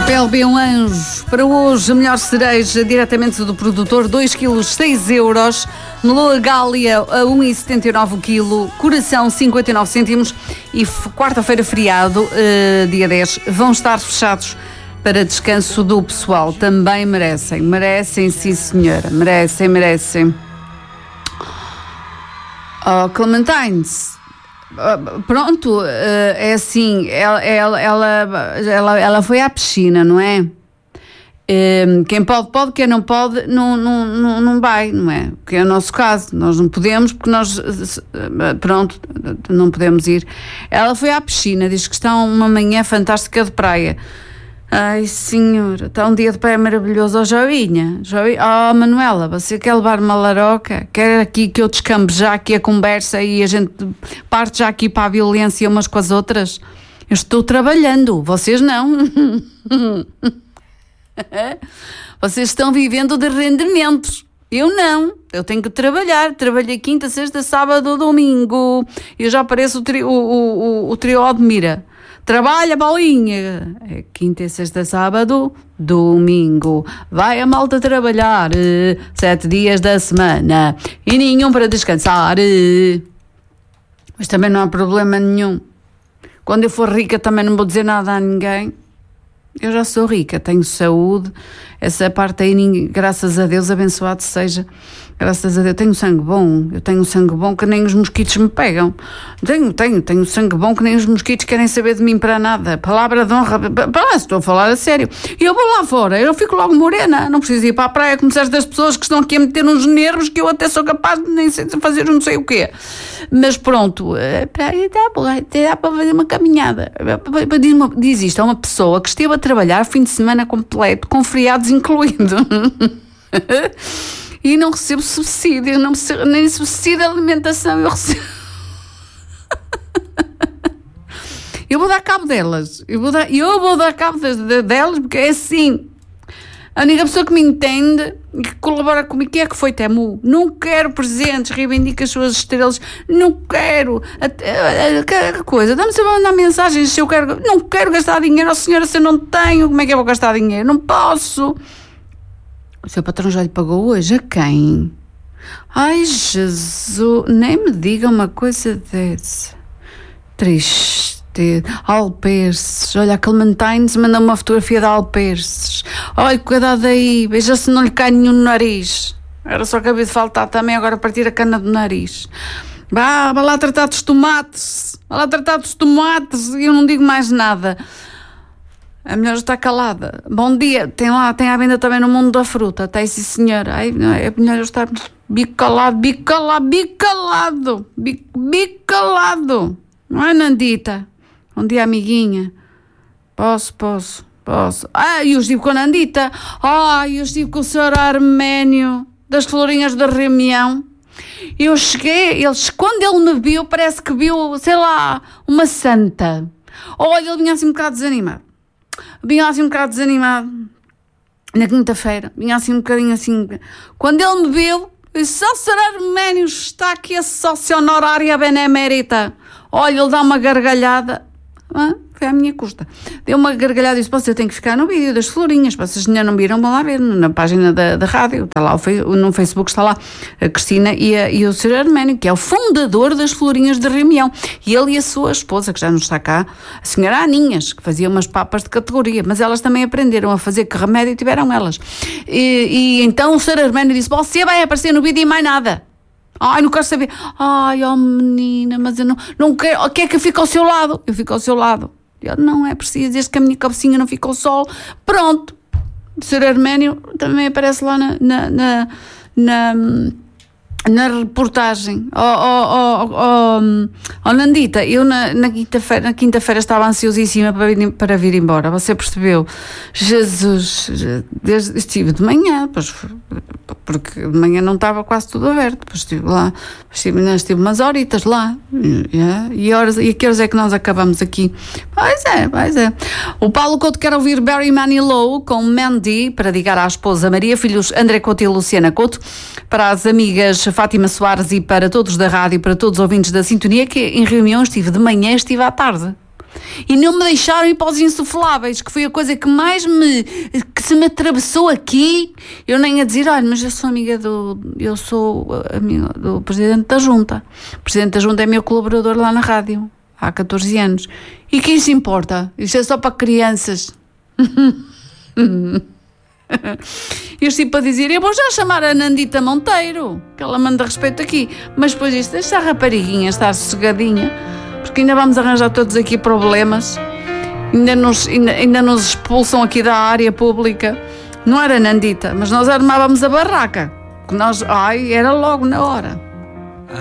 PLB um anjo. Para hoje, a melhor cereja diretamente do produtor, 2 kg, 6 euros. Meloa Gália a 1,79 o quilo. Coração, 59 cêntimos. E quarta-feira, feriado, dia 10, vão estar fechados para descanso do pessoal. Também merecem. Merecem, sim senhora. Merecem. Oh, Clementines. Pronto, é assim, ela foi à piscina, não é? Quem pode, quem não pode, não vai, não é? Que é o nosso caso, nós não podemos, porque nós, pronto, não podemos ir. Ela foi à piscina, diz que está uma manhã fantástica de praia. Ai, senhora, está um dia de praia maravilhoso. Joinha, oh, Manuela, você quer levar uma laroca? Quer aqui que eu descambe já aqui a conversa e a gente parte já aqui para a violência umas com as outras? Eu estou trabalhando, vocês não. Vocês estão vivendo de rendimentos. Eu não, eu tenho que trabalhar. Trabalhei quinta, sexta, sábado, domingo. Eu já pareço o trio Admira. Trabalha, bolinha. É quinta, sexta, sábado, domingo. Vai a malta trabalhar 7 dias da semana e nenhum para descansar. Mas também não há problema nenhum. Quando eu for rica também não vou dizer nada a ninguém. Eu já sou rica, tenho saúde. Essa parte aí, graças a Deus, abençoado seja. Graças a Deus, tenho sangue bom. Eu tenho sangue bom que nem os mosquitos me pegam. Tenho sangue bom que nem os mosquitos querem saber de mim para nada. Palavra de honra, estou a falar a sério. E eu vou lá fora, eu fico logo morena. Não preciso ir para a praia como certas pessoas que estão aqui a meter uns nervos que eu até sou capaz de nem fazer não sei o quê. Mas pronto, dá para fazer uma caminhada. Diz isto a uma pessoa que esteve a trabalhar fim de semana completo, com feriados incluído. E não recebo subsídios, nem subsídio de alimentação eu recebo. Eu vou dar cabo delas. Eu vou dar cabo delas, porque é assim. A única pessoa que me entende e que colabora comigo, que é que foi Temu. Não quero presentes, reivindica as suas estrelas. Não quero. Que coisa, dá-me sempre a mandar mensagens se eu quero. Não quero gastar dinheiro. Oh, senhora, se eu não tenho, como é que eu vou gastar dinheiro? Não posso. O seu patrão já lhe pagou hoje? A quem? Ai, Jesus, nem me diga uma coisa dessa. Triste. Alperces. Olha, a Clementines manda uma fotografia de Alperces. Olha, cuidado aí, veja se não lhe cai nenhum no nariz. Era só que havia de faltar também agora partir a cana do nariz. Vá lá tratar dos tomates. Vá lá tratar dos tomates e eu não digo mais nada. A melhor está calada. Bom dia. Tem à venda também no Mundo da Fruta. Tem, sim, senhora. Ai, não, é melhor eu estar bicalado. Não é, Nandita? Bom dia, amiguinha. Posso. Eu estive com a Nandita. Eu estive com o Sr. Arménio das Florinhas da Reunião. Eu cheguei, quando ele me viu, parece que viu, sei lá, uma santa. Olha, ele vinha assim um bocado desanimado. Na quinta-feira, vinha assim um bocadinho assim. Quando ele me viu, disse: "Ó, Sr. Arménio, está aqui a sócia honorária benemérita." Olha, ele dá uma gargalhada. Foi à minha custa. Deu uma gargalhada e disse: "Você tem que ficar no vídeo das florinhas. Vocês ainda não viram, vão lá ver na página da rádio. Está lá no Facebook, está lá a Cristina e o Sr. Arménio, que é o fundador das Florinhas de Reunião. E ele e a sua esposa, que já não está cá, a senhora Aninhas, que fazia umas papas de categoria. Mas elas também aprenderam a fazer, que remédio tiveram elas. E então o Sr. Arménio disse: "Você vai aparecer no vídeo e mais nada. Ai, não quero saber." Ai, menina, mas eu não quero. Quer que eu fique ao seu lado? Eu fico ao seu lado. Eu, não é preciso, desde que a minha cabecinha não fica ao sol. Pronto. O Sr. Arménio também aparece lá na reportagem. Nandita, eu na quinta-feira estava ansiosíssima para vir embora. Você percebeu? Jesus, estive de manhã, porque de manhã não estava quase tudo aberto. Depois estive lá, estive umas horitas lá. E a que horas é que nós acabamos aqui? Pois é. O Paulo Couto quer ouvir Barry Manilow com Mandy, para dedicar à esposa Maria, filhos André Couto e Luciana Couto, para as amigas Fátima Soares e para todos da rádio, para todos os ouvintes da sintonia, que em reunião estive de manhã, estive à tarde. E não me deixaram ir para os insufláveis, que foi a coisa que mais que se me atravessou aqui. Eu nem a dizer, olha, mas eu sou amiga do Presidente da Junta. O Presidente da Junta é meu colaborador lá na rádio, há 14 anos. E que isso importa? Isto é só para crianças. Eu estive para dizer, eu vou já chamar a Nandita Monteiro, que ela manda respeito aqui. Mas depois isto, deixa a rapariguinha estar sossegadinha, porque ainda vamos arranjar todos aqui problemas. Ainda nos expulsam aqui da área pública. Não era Nandita, mas nós armávamos a barraca. Era logo na hora.